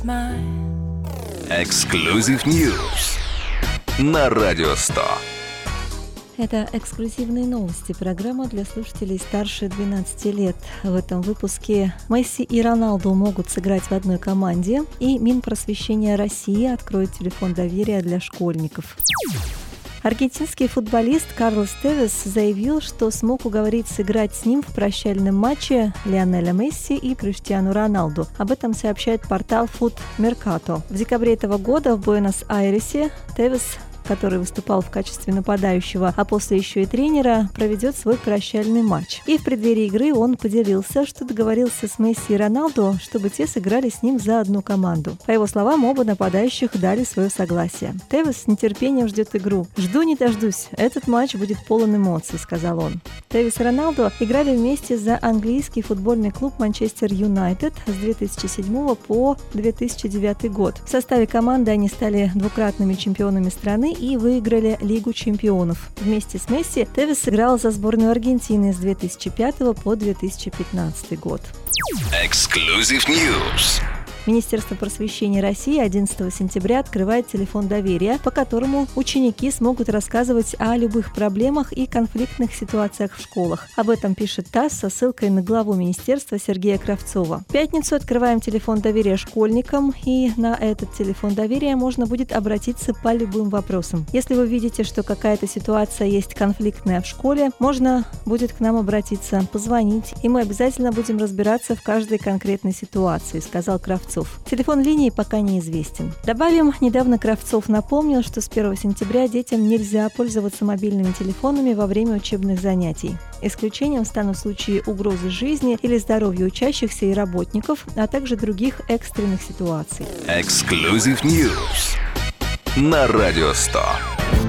Exclusive News на Радио 100. Это эксклюзивные новости, программа для слушателей старше 12 лет. В этом выпуске Месси и Роналду могут сыграть в одной команде, и Минпросвещение России откроет телефон доверия для школьников. Аргентинский футболист Карлос Тевес заявил, что смог уговорить сыграть с ним в прощальном матче Лионеля Месси и Криштиану Роналду. Об этом сообщает портал Foot Mercato. В декабре этого года в Буэнос-Айресе Тевес, который выступал в качестве нападающего, а после еще и тренера, проведет свой прощальный матч. И в преддверии игры он поделился, что договорился с Месси и Роналду, чтобы те сыграли с ним за одну команду. По его словам, оба нападающих дали свое согласие. Тевес с нетерпением ждет игру. «Жду не дождусь. Этот матч будет полон эмоций», — сказал он. Тевес и Роналду играли вместе за английский футбольный клуб Манчестер Юнайтед с 2007 по 2009 год. В составе команды они стали двукратными чемпионами страны и выиграли Лигу чемпионов. Вместе с Месси Тевес сыграл за сборную Аргентины с 2005 по 2015 год. Exclusive News. Министерство просвещения России 11 сентября открывает телефон доверия, по которому ученики смогут рассказывать о любых проблемах и конфликтных ситуациях в школах. Об этом пишет ТАСС со ссылкой на главу министерства Сергея Кравцова. В пятницу открываем телефон доверия школьникам, и на этот телефон доверия можно будет обратиться по любым вопросам. Если вы видите, что какая-то ситуация есть конфликтная в школе, можно будет к нам обратиться, позвонить, и мы обязательно будем разбираться в каждой конкретной ситуации, сказал Кравцов. Телефон линии пока неизвестен. Добавим, недавно Кравцов напомнил, что с 1 сентября детям нельзя пользоваться мобильными телефонами во время учебных занятий. Исключением станут случаи угрозы жизни или здоровью учащихся и работников, а также других экстренных ситуаций. Exclusive News на Радио 100.